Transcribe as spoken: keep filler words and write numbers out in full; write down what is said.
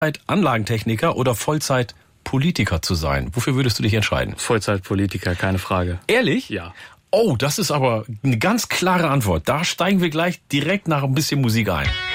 Anlagentechniker oder Vollzeit-Politiker zu sein? Wofür würdest du dich entscheiden? Vollzeitpolitiker, keine Frage. Ehrlich? Ja. Oh, das ist aber eine ganz klare Antwort. Da steigen wir gleich direkt nach ein bisschen Musik ein.